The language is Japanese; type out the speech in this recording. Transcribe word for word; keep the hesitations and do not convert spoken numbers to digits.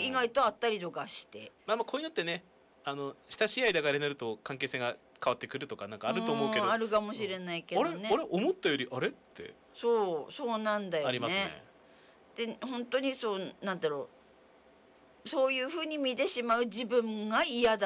意外とあったりとかして、 まあまあこういうのってね、あの親しい間柄になると関係性が変わってくるとかなんかあると思うけど、 あるかもしれないけどね、 うん、あれあれ思ったよりあれってそうそうなんだよね。 ありますね。 で本当にそうなんだろう、そういうふうに見てしまう自分が嫌だ